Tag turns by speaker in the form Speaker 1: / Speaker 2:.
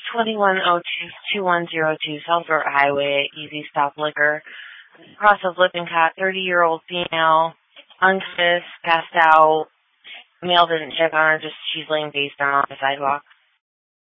Speaker 1: 2102 Southport Highway, Easy Stop Liquor. Cross of Lippincott, 30-year-old female, unkissed, passed out. Male didn't check on her, just she's laying face down on the sidewalk.